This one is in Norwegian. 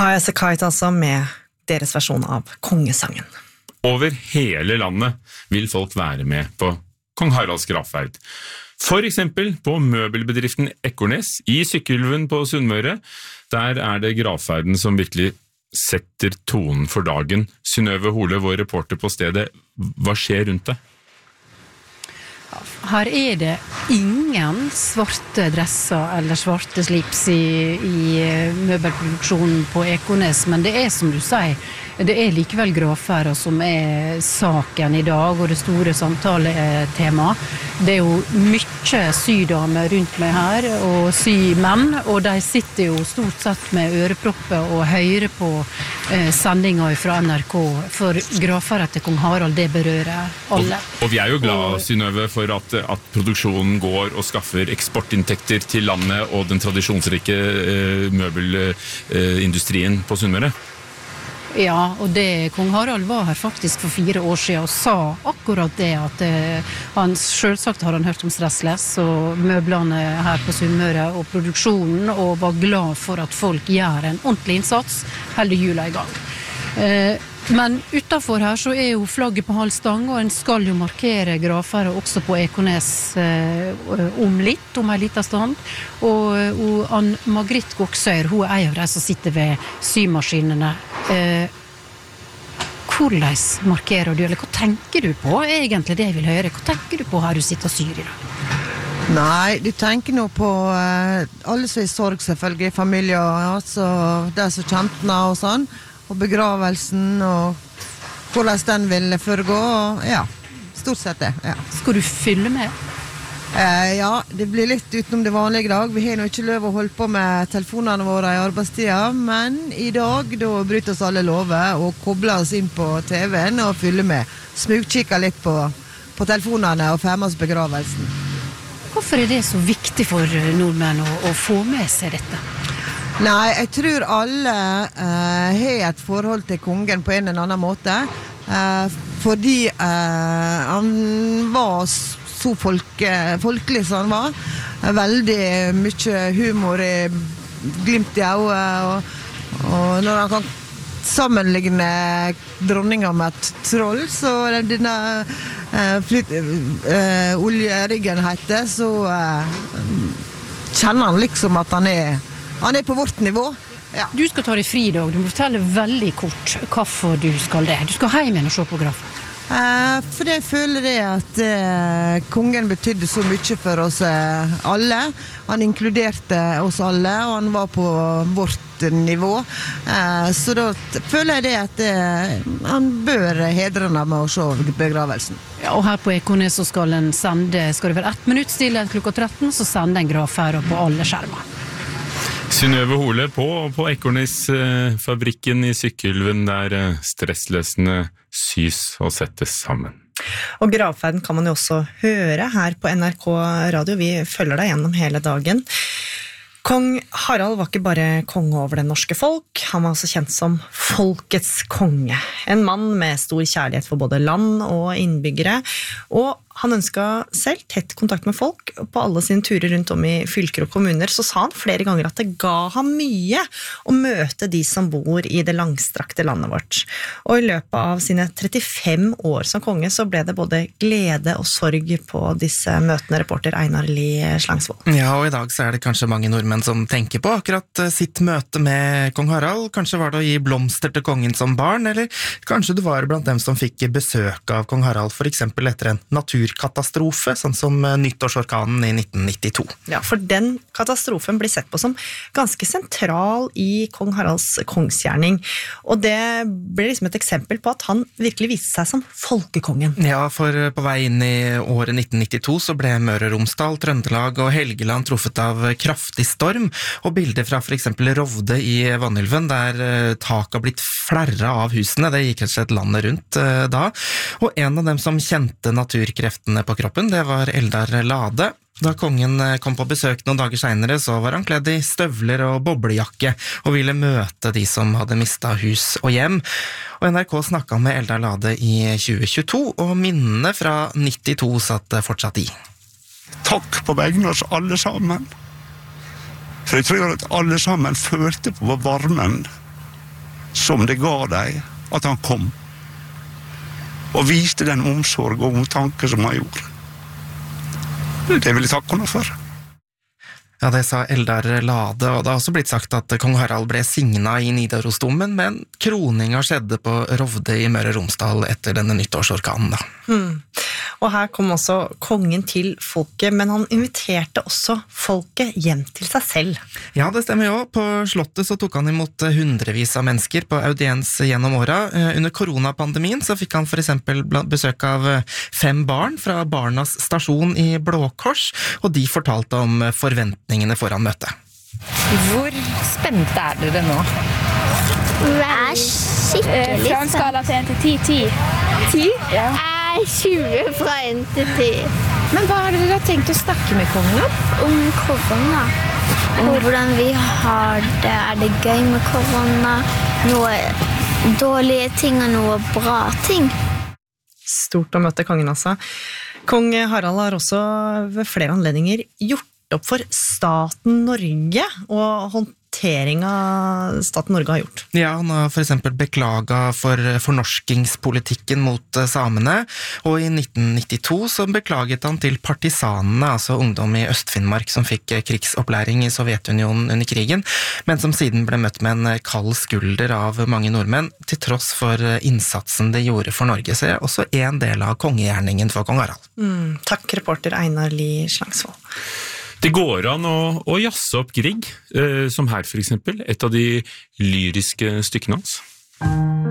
Highasakite altså med deres versjon av kongesangen. Over hele landet vil folk være med på Kong Haralds gravferd. For eksempel på møbelbedriften Ekornes i Sykkylven på Sunnmøre. Der det gravferden som virkelig setter tonen for dagen. Synnøve Hole, vår reporter på stedet, hva skjer rundt det? Her det ingen svarte dresser eller svarte slips i møbelproduksjonen på Ekornes, men det som du sier, det likevel gravferder som saken i dag, og det store samtaletema. Det jo mye sydamer rundt meg her, og symenn, og de sitter jo stort sett med ørepropper og hører på sendinga fra NRK, for gravferder til kong Harald, det berører alle. Og vi jo glad, Synnøve, for at produksjonen går og skaffer eksportinntekter til landet og den tradisjonsrike møbelindustrien på Sunnmøre. Ja, og kong Harald var her faktisk for 4 år siden og sa akkurat det, at han selvsagt har han hørt om Stressless og møblene her på Sunnmøre og produksjonen, og var glad for at folk gjør en ordentlig innsats, holder jula i gang. Men utenfor her så jo flagget på halv stang, og en skal jo markere gravferder også på Ekornes om en liten stund. Og Ann-Margrit Goksøyr, hun en av de som sitter ved symaskinene. Hvordan markerer du, eller hva tenker du på egentlig det jeg vil høre? Hva tenker du på her du sitter og syr i dag? Nei, du tenker nå på alle som sorg selvfølgelig, familier, altså de som kjentene og sånn, og begravelsen og hvordan den vil foregå, og ja, stort sett det, ja. Skal du fylle med? Ja, det blir litt utenom det vanlige i dag. Vi har nå ikke lov å holde på med telefonene våre i arbeidstida, men i dag, da bryter oss alle lover og kobler oss inn på TV-en og fyller med. Smugkikker litt på telefonene og får med oss begravelsen. Hvorfor det så viktig for nordmenn å få med seg dette? Nei, jeg tror alle har et forhold til kongen på en eller annen måte, fordi han var så folkelig som han var. Veldig mye humor glimt i øyet, og når han kan sammenligne dronninga med et troll, så denne oljeriggen heter, så kjenner han liksom at han på vårt nivå. Ja. Du skal ta deg fri i dag. Du må fortelle veldig kort hvorfor du skal det. Du skal hjem igjen og se på grafen. For jeg føler det at kongen betydde så mye for oss alle. Han inkluderte oss alle, og han var på vårt nivå. Så da føler jeg det at han bør hedrene med å se begravelsen. Ja, og her på Ekornes så skal det være 1 minutt stille klokka 13, så sender en gravferd på alle skjermer. Synnøve Hole på Ekornes-fabrikken i Sykkylven, der stressløsene sys og settes sammen. Og gravferden kan man jo også høre her på NRK Radio. Vi følger deg gjennom hele dagen. Kong Harald var ikke bare konge over det norske folk, han var også kjent som folkets konge. En mann med stor kjærlighet for både land og innbyggere, og han ønsket selv tett kontakt med folk på alle sine turer rundt om i fylker og kommuner. Så sa han flere ganger at det ga ham mye å møte de som bor i det langstrakte landet vårt. Og i løpet av sine 35 år som konge så ble det både glede og sorg på disse møtene, reporter Einar Lie Slangsvold. Ja, og i dag så det kanskje mange nordmenn som tenker på akkurat sitt møte med kong Harald. Kanskje var det å gi blomster til kongen som barn, eller kanskje du var blant dem som fikk besøk av kong Harald, for eksempel etter en naturkatastrofe, sånn som nyttårsorkanen i 1992. Ja, for den katastrofen blir sett på som ganske sentral i kong Haralds kongsgjerning, og det ble liksom et eksempel på at han virkelig viste seg som folkekongen. Ja, for på vei inn i året 1992 så ble Møre og Romsdal, Trøndelag og Helgeland truffet av kraftig storm, og bilder fra for eksempel Rovde i Vanylven, der taket har blitt flerret av husene. Det gikk rett og slett landet rundt da, og en av dem som kjente naturkreftene på kroppen, det var Eldar Lade. Da kongen kom på besøk noen dager senere, så var han kledd i støvler og boblejakke og ville møte de som hadde mistet hus og hjem. Og NRK snakket med Eldar Lade i 2022, og minnene fra 92 satt fortsatt i. Takk på vegne av oss alle sammen. For jeg tror at alle sammen følte på varmen som det ga deg at han kom, og viste den omsorg og omtanke som han gjorde. Det vil jeg takke henne for. Ja, det sa Eldar Lade, og det har også blitt sagt at kong Harald ble signet i Nidarosdomen, men kroninga skjedde på Rovde i Møre og Romsdal etter denne nyttårsorkanen da. Og her kom også kongen til folket, men han inviterte også folket hjem til seg selv. Ja, det stemmer jo. På slottet så tok han imot hundrevis av mennesker på audiens gjennom åra. Under koronapandemien så fikk han for eksempel besøk av 5 barn fra Barnas stasjon i Blå Kors, og de fortalte om forventningene foran møtet. Hvor spente er dere nå? Skikkelig Fra en skala til 1 til 10. 10? Ja. 20 fra 1 til 10. Men hva har dere tenkt å snakke med kongen om? Om korona. Om hvordan vi har det. Er det gøy med korona? Noe dårlige ting og noe bra ting. Stort å møte kongen altså. Kong Harald har også ved flere anledninger gjort opp for staten Norge og håndteringa staten Norge har gjort. Ja, han har for eksempel beklaget for fornorskingspolitikken mot samene, og i 1992 så beklaget han til partisanene, altså ungdom i Øst-Finnmark som fikk krigsopplæring i Sovjetunionen under krigen, men som siden ble møtt med en kald skulder av mange nordmenn, til tross for innsatsen de gjorde for Norge. Så er også en del av kongegjerningen for kong Harald. Takk, reporter Einar Lie Slangsvold. Det går an å jazze opp Grieg, som her for eksempel, et av de lyriske stykkene hans.